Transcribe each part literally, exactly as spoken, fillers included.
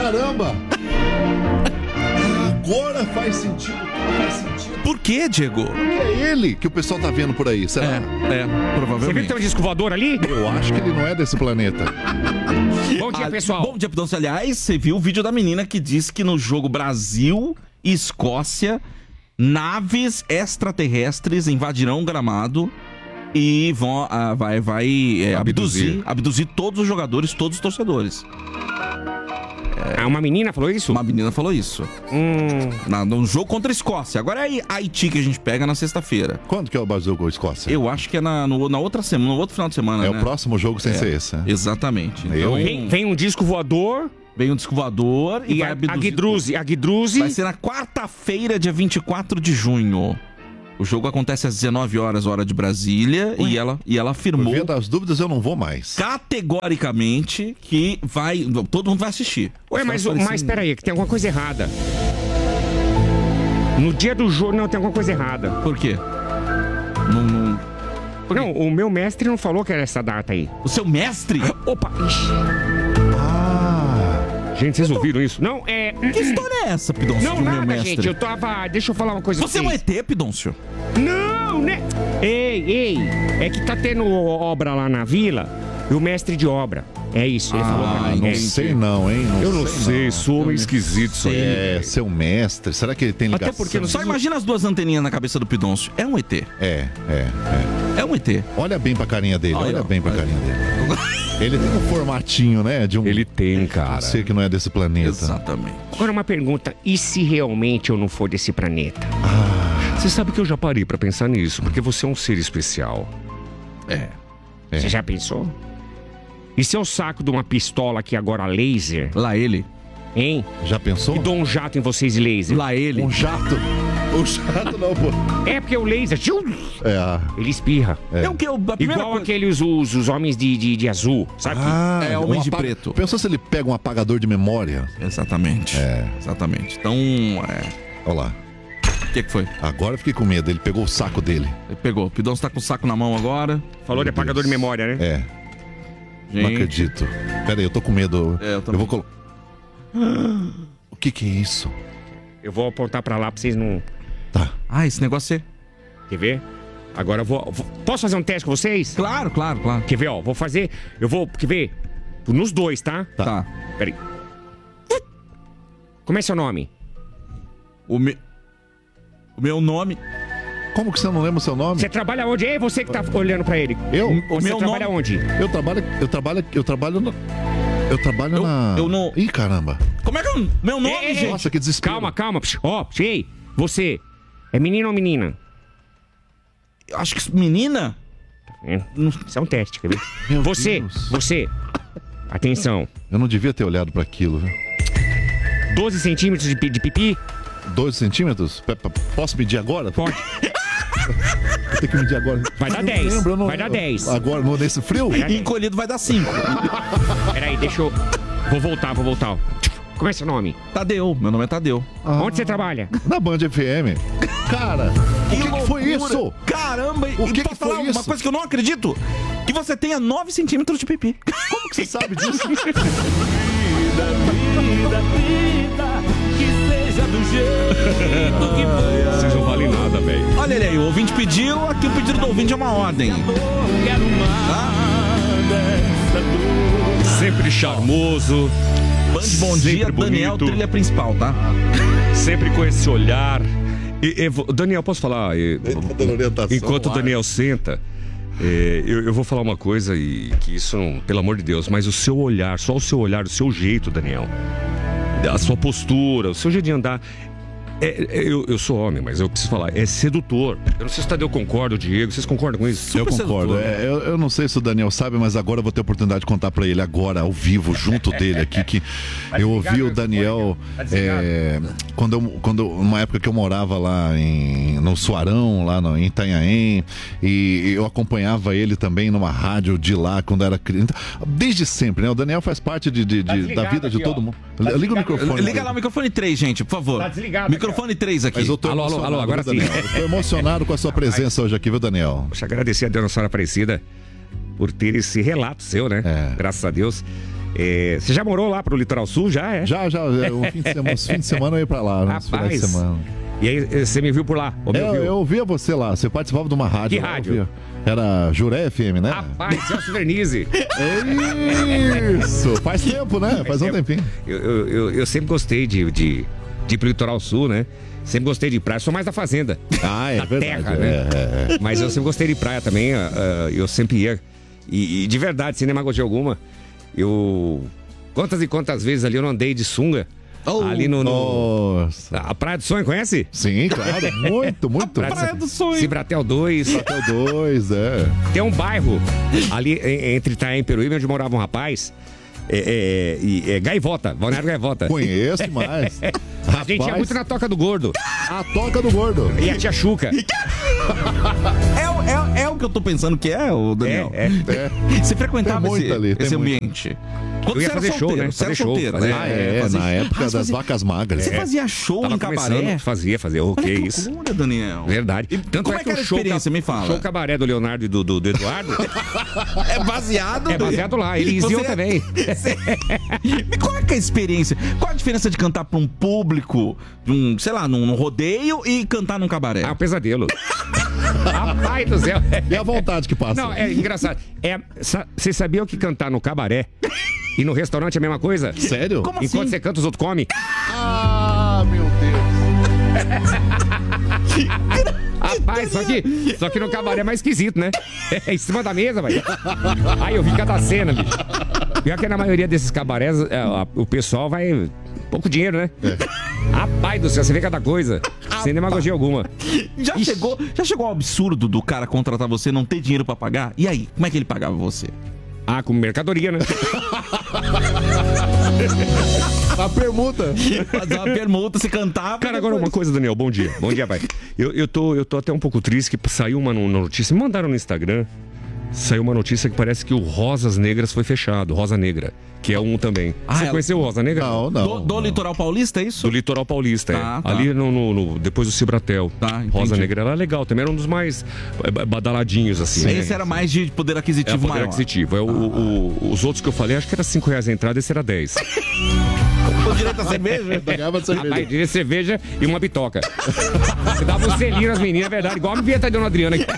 Caramba! Agora faz sentido, faz sentido. Por quê, Diego? Porque é ele que o pessoal tá vendo por aí, será? É, é, provavelmente. Você viu que tem um disco voador ali? Eu acho que ele não é desse planeta. Bom dia, Ah, pessoal. Bom dia, Pidoncio. Aliás, você viu o vídeo da menina que disse que no jogo Brasil e Escócia, naves extraterrestres invadirão o gramado e vão, ah, vai, vai é, abduzir. abduzir, abduzir todos os jogadores, todos os torcedores. Ah, uma menina falou isso? Uma menina falou isso. Hum. Na, no jogo contra a Escócia. Agora é Haiti que a gente pega na sexta-feira. Quando que é o Brasil com a Escócia? Eu acho que é na, no, na outra semana, no outro final de semana, É né? o próximo jogo sem É, ser esse, né? Exatamente. Eu, Então, Vem, vem um disco voador vem um disco voador e, e vai a, a abduzir. Guidruzi. A Guidruzi. Vai ser na quarta-feira, dia vinte e quatro de junho. O jogo acontece às dezenove horas, hora de Brasília, e ela, e ela afirmou Por via das dúvidas, eu não vou mais. categoricamente que vai. Todo mundo vai assistir. Ué, mas, Parecendo- mas peraí, que tem alguma coisa errada. No dia do jogo, não, tem alguma coisa errada. Por quê? Não, não- Não, o meu mestre não falou que era essa data aí. O seu mestre? Opa, ixi. Ah, Gente, vocês ouviram isso? Não, é... Que história é essa, Pidoncio? Não, do meu nada, mestre? gente. Eu tava... Deixa eu falar uma coisa Você é pra um vocês. E T, Pidoncio? Não, né? Ei, ei. É que tá tendo obra lá na vila e o mestre de obra. É isso, ele falou pra mim. não É. sei não, hein? Não Eu não sei, sou meio esquisito isso aí. É, seu mestre, será que ele tem ligação? Até porque não Só imagina as duas anteninhas na cabeça do Pidoncio. É um E T. É, é, é. É um E T. Olha bem pra carinha dele, Olha, olha, ó. bem pra carinha dele. Ele tem um formatinho, né? De um... Ele tem, cara. Você que não é desse planeta. Exatamente. Agora uma pergunta, e se realmente eu não for desse planeta? Você sabe que eu já parei pra pensar nisso, porque você é um ser especial. É. É. Você já pensou? E se eu saco de uma pistola aqui agora laser, Lá ele. hein? Já pensou? E dou um jato em vocês de laser? Lá ele. Um jato. Um jato não, pô. É porque o laser, tchum, É, ah, ele espirra. É o que? eu- A primeira Igual coisa- aqueles os, os homens de, de, de azul, sabe? ah, É, homem um de apa- preto. Pensou se ele pega um apagador de memória? Exatamente. É. Exatamente. Então, é... Olha lá. O que, que foi? Agora eu fiquei com medo. Ele pegou o saco dele. Ele pegou. O Pidoncio tá com o saco na mão agora. Falou de apagador de memória, né? É, não Gente. acredito. Pera aí, eu tô com medo. É, eu também. vou colocar. O que que é isso? Eu vou apontar pra lá pra vocês não... Tá. Ah, esse negócio é... Quer ver? Agora eu vou... vou- Posso fazer um teste com vocês? Claro, claro, claro. Quer ver, ó? Vou fazer... Eu vou... Quer ver? Nos dois, tá? Tá. Peraí. Como é seu nome? O, me... o meu nome... Como que você não lembra o seu nome? Você trabalha onde? É você que tá olhando pra ele. Eu? O Você meu trabalha nome- onde? Eu trabalho. Eu trabalho. Eu trabalho na. Eu trabalho Eu- na. eu não- Ih, caramba. Como é que é o meu nome, Ei, ei, gente? Nossa, que desespero. Calma, calma. Psh, Ó, ei, você. É menino ou menina? Acho que menina? É, isso é um teste, quer ver? Meu Você, Deus. você. Atenção. Eu não devia ter olhado pra aquilo, viu? doze centímetros de, pi- de pipi? doze centímetros? Pe- pe- Posso medir agora? Pode. Vou ter que medir agora. Vai dar Eu não dez. lembro, eu não- Vai dar dez. Agora, no- nesse frio? Vai dar dez. Encolhido vai dar cinco. Peraí, deixa eu... Vou voltar, vou voltar. Como é seu nome? Tadeu. Meu nome é Tadeu. Onde você trabalha? Na Band F M. Cara, o que, que foi loucura. isso? Caramba. O e que pra que falar foi uma isso? coisa que eu não acredito. Que você tenha nove centímetros de pipi. Como que você sabe disso? Vocês não valem nada, velho. Olha ele aí, o ouvinte pediu, aqui o pedido do ouvinte é uma ordem. Sempre charmoso. Band Bom Dia, Sempre Daniel, bonito. trilha principal, tá? Sempre com esse olhar. E, e, vo- Daniel, posso falar? E- Ele tá dando orientação enquanto o no ar. Daniel senta, é, eu, eu vou falar uma coisa e que isso não, pelo amor de Deus, mas o seu olhar, só o seu olhar, o seu jeito, Daniel, a sua postura, o seu jeito de andar. é- é- eu, eu sou homem, mas eu preciso falar, é sedutor. Eu não sei se o Tadeu concorda, o Diego, vocês concordam com isso? Eu concordo. sedutor, É, eu, eu não sei se o Daniel sabe, mas agora eu vou ter a oportunidade de contar pra ele agora, ao vivo, junto dele aqui, que eu ouvi o Daniel é, quando, eu, quando uma época que eu morava lá em, no Suarão, lá no, em Itanhaém, e eu acompanhava ele também numa rádio de lá quando era criança. Desde sempre, né? O Daniel faz parte de, de- Tá de- desligado da vida de aqui, todo ó. mundo. Tá Liga o desligado. microfone. Liga dele. lá o microfone três, gente, por favor. Tá desligado Microfone três aqui. Mas eu tô Alô, alô, emocionado, alô, agora viu, Daniel? sim. Eu tô emocionado com a sua presença hoje aqui, viu, Daniel? Poxa, agradecer a Deus Nossa Senhora Aparecida por ter esse relato seu, né? É. Graças a Deus. É, você já morou lá pro Litoral Sul? Já, é? Já, já. Um fim de semana, uns fins de semana eu ia pra lá. Né? Rapaz. De semana. E aí, você me viu por lá? É, eu, eu via você lá. Você participava de uma rádio. Que lá, rádio? Era Juré F M, né? Rapaz, Celso Vernizzi. Isso! Faz tempo, né? Faz, Faz um tempo. tempinho. Eu, eu, eu, eu sempre gostei de, de, de ir pro Litoral Sul, né? Sempre gostei de praia. Sou mais da fazenda. Ah, é da verdade. terra, né? É, é. Mas eu sempre gostei de praia também. Uh, eu sempre ia. E, e de verdade, sem demagogia alguma, eu... Quantas e quantas vezes ali eu não andei de sunga? Oh, ali no, no... Nossa. A Praia do Sonho, conhece? Sim, claro. Muito, muito. A Praia, Praia do Sonho. Cibratel dois. Cibratel dois, é. Tem um bairro ali entre Itaém e Peruíbe, onde morava um rapaz. É, é, é, Gaivota, Balneário Gaivota. Conheço mais. A gente ia muito na Toca do Gordo. A Toca do Gordo. E a Tia Chuca. É, é, é o que eu tô pensando que é, o Daniel. É, é. Você frequentava Tem esse, ali, tem esse muito. ambiente? Quando Eu ia você era fazer show, solteiro, né? Você era Fazer show, solteiro, fazer- né? Ah, é, Fazia- na época Ah, das fazia- vacas magras. Você É. fazia show Tava em cabaré? começando, fazia, fazia. O que é Olha isso? loucura, Daniel. Verdade. E Tanto como é é que que era o a show, experiência? Me fala. show cabaré do Leonardo e do, do, do Eduardo É baseado... é baseado lá. Eles Você- iam também. E qual é que é a experiência? Qual a diferença de cantar pra um público, de um, sei lá, num, num rodeio e cantar num cabaré? Ah, um pesadelo. Rapaz do céu. E a vontade que passa. Não, é engraçado. É, sa- Vocês sabiam que cantar no cabaré e no restaurante é a mesma coisa? Sério? Como Enquanto assim? você canta, os outros comem. Ah, meu Deus. Rapaz, só que, só que no cabaré é mais esquisito, né? É em cima da mesa, velho. Aí eu vi cada cena, bicho. Pior que na maioria desses cabarés, é, a- o pessoal vai... Pouco dinheiro, né? Rapaz do céu, você vê cada coisa. Sem demagogia alguma. Já chegou, já chegou ao absurdo do cara contratar você e não ter dinheiro pra pagar? E aí, como é que ele pagava você? Ah, como mercadoria, né? A permuta. Fazer uma permuta, você cantava... Cara, e agora depois- uma coisa, Daniel. Bom dia. Bom dia, pai. Eu, eu, tô, eu tô até um pouco triste que saiu uma no- notícia. Me mandaram no Instagram. Saiu uma notícia que parece que o Rosas Negras foi fechado. Rosa Negra. Que é um também. Ah, Você ela- conheceu o Rosa Negra? Não, não. Do, do não. litoral paulista, é isso? Do Litoral Paulista, Tá, é. tá. Ali no, no- no- depois do Cibratel. Tá, entendi. Rosa Negra era legal. Também era um dos mais eh, badaladinhos, assim. né? Esse era mais de poder É aquisitivo poder maior. aquisitivo. É o, o- os outros que eu falei, acho que era cinco reais a entrada, esse era dez. Com direito a cerveja? Pagava cerveja. Aí, diria cerveja e uma bitoca. Você dava um selinho nas meninas, é verdade. Igual a minha tá dando Adriana aqui.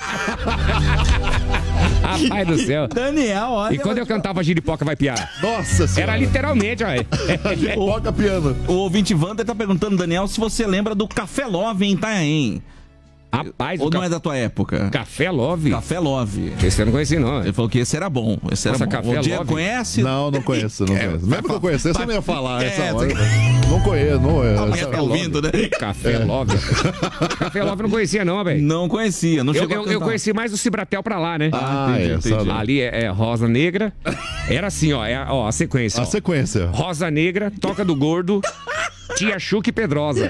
Rapaz do céu. Daniel, olha... E quando eu cantava Giripoca Vai Piar? Nossa senhora. Era literalmente, olha. Toca piano. O ouvinte Wander tá perguntando, Daniel, se você lembra do Café Love em Itanhaém. Rapaz, Ou o não ca... é da tua época? Café Love? Café Love. Esse eu não conheci, não. Ele falou que esse era bom. Esse era Nossa, bom. Café o Diego Love? conhece? Não, não conheço, não conheço. Mesmo que eu conhecesse, eu não ia falar É, essa você- hora. Não conheço, não é. Amanhã tá ouvindo, né? Café Love. Café Love eu não conhecia, não, velho. Não conhecia, não Eu, chegou eu, a eu cantar. conheci mais o Cibratel pra lá, né? Ah, entendi, é, entendi. sabe? Ali é, é Rosa Negra. Era assim, ó, é, ó a sequência. A ó. sequência. Rosa Negra, Toca do Gordo, Tia Chuca e Pedrosa.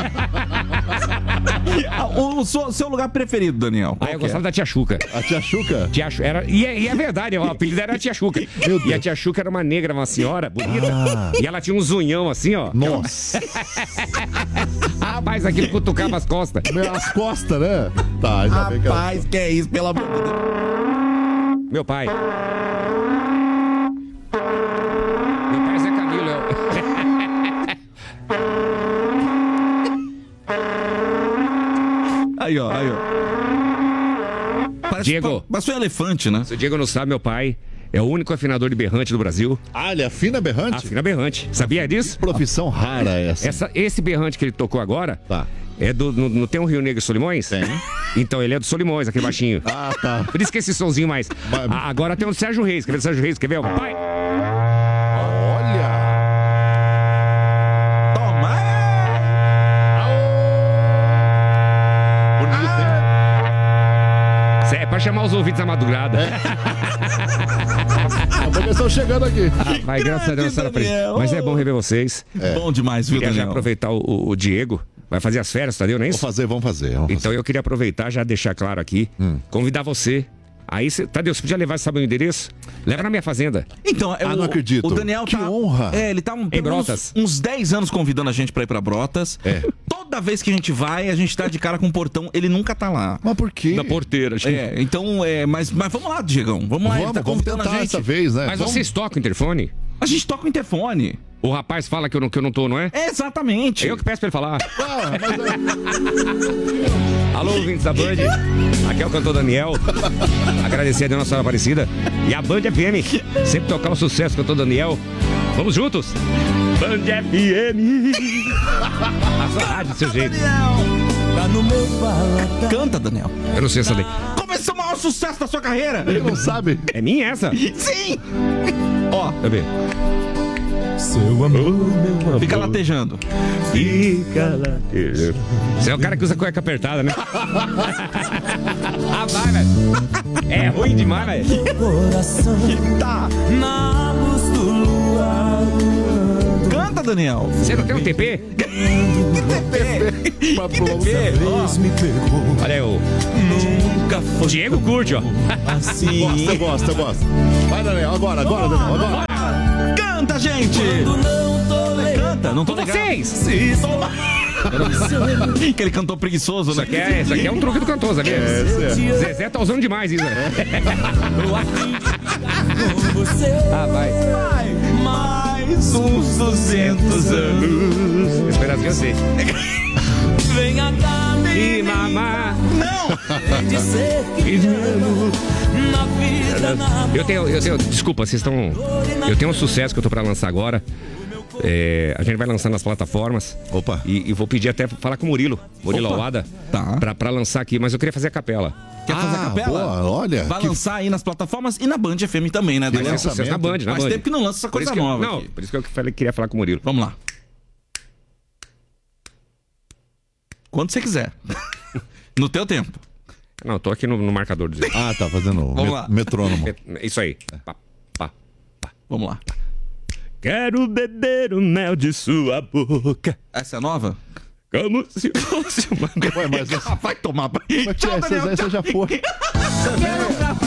Ah, o seu, seu lugar preferido, Daniel? Aí qual eu que é? gostava da Tia Chuca. A tia Chuca? Tia Chu- era, e, é, e é verdade, o apelido era a Tia Chuca. Meu E a Deus. Tia Chuca era uma negra, uma senhora bonita. Ah. E ela tinha um zunhão assim, ó. Nossa. Rapaz, aquilo cutucava as costas. Meu, as costas, né? Tá, ainda bem que ela... Rapaz, que é isso, pelo amor de Deus. Meu pai. Meu pai é Zé Camilo. é o- Aí, ó, aí, ó. Parece, Diego. Parece um elefante, né? Se o Diego não sabe, meu pai é o único afinador de berrante do Brasil. Ah, ele afina berrante? Afina berrante. Sabia disso? Profissão rara essa. Essa, esse berrante que ele tocou agora Tá. é do. No, não tem um Rio Negro e Solimões? Tem. Então ele é do Solimões, aquele baixinho. Ah, tá. Por isso que esse sonzinho mais. Mas- Ah, agora tem o do Sérgio Reis. Quer ver o Sérgio Reis? Quer ver? Pai! Olha! Toma! Bonito, hein? Cê é pra chamar os ouvidos da madrugada. A pouco estão chegando aqui. Vai, graças a Deus, Grande Sara Freitas. Daniel. Mas é bom rever vocês. Bom demais, viu, Queria já Daniel? aproveitar o, o- o Diego. Vai fazer as férias, Tadeu, não é Vamos isso? fazer, vamos fazer. Vamos Então eu queria aproveitar, já deixar claro aqui, Hum. convidar você. Aí, cê, Tadeu, você podia levar, sabe o endereço? Leva na minha fazenda. Então, é Ah, o, não acredito. O Daniel Que tá. honra. É, ele tá um, pelo menos Brotas. uns dez anos convidando a gente pra ir pra Brotas. É. Toda vez que a gente vai, a gente tá de cara com o portão, ele nunca tá lá. Mas por quê? Na porteira. acho que- É, então, é, mas, mas vamos lá, Diegão. Vamos lá, ele Vamos, tá vamos convidando tentar a gente. essa vez, né? Mas Vamos- vocês tocam o interfone? A gente toca o interfone. O rapaz fala que eu não, que eu não tô, não é? É exatamente. Eu que peço pra ele falar. Ah, mas é- Alô, ouvintes da Band. Aqui é o cantor Daniel. Agradecer a Deus Nossa Senhora Aparecida. E a Band F M. Sempre tocar o sucesso, cantor Daniel. Vamos juntos? Band F M. A sua rádio, do seu jeito. Canta, Daniel. Eu não sei essa daí. Começou o maior sucesso da sua carreira. Ele não sabe. É minha essa? Sim. Ó, Deixa eu ver. Seu amor, meu amor. fica latejando. Fica lá. Você é o cara que usa cueca apertada, né? Ah, vai, velho. É ruim demais, velho. Coração Tá. na luz do luar. Canta, Daniel. Você não tem um T P? Pra pular o Vez me pegou. Olha aí, o Nunca foi Diego curte, ó. assim. Gosto, eu gosto, eu gosto. Vai, Daniel, agora, agora, Daniel, agora. Canta, gente. Quando não tô legal. Canta, não tô Com legal. vocês! Se toma. Que ele cantou preguiçoso, Isso né? aqui é, isso aqui é um truque do cantor, sabia? É, esse é. Zezé tá usando demais isso, né? Tô afim de ficar com você. Ah, vai. Mais uns duzentos anos. Esperança que eu sei. Venha dar E mamar. Não. me dizer que te amo. Na vida, na Eu tenho, eu tenho, desculpa, vocês estão. Eu tenho um sucesso que eu tô pra lançar agora. É, a gente vai lançar nas plataformas. Opa. E, e vou pedir até pra falar com o Murilo, Murilo Opa. Alada, Tá. pra, pra lançar aqui, mas eu queria fazer a capela. Quer fazer a Ah, capela? boa, olha, Vai que- lançar aí nas plataformas e na Band F M também, né, Que Daniel? lançamento. Sucesso na Band, na Faz Band. tempo que não lança essa Por isso coisa que eu- nova Não, aqui. por isso que eu falei, queria falar com o Murilo. Vamos lá. Quando você quiser. No teu tempo. Não, eu tô aqui no, no marcador do Ah, tá fazendo o Vamos met- lá. metrônomo. Isso aí. Pá, pá. Vamos lá. Quero beber o mel de sua boca, Essa é a nova? como se fosse uma... Ué, mas essa, Vai tomar. mas tia, Tchau, essa, Daniel. essa já foi. Tchau.